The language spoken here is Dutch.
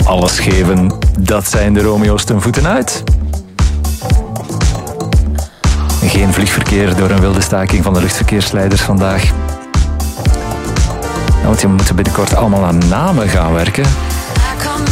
alles geven. Dat zijn de Romeo's ten voeten uit. Geen vliegverkeer door een wilde staking van de luchtverkeersleiders vandaag. Want we moeten binnenkort allemaal aan namen gaan werken.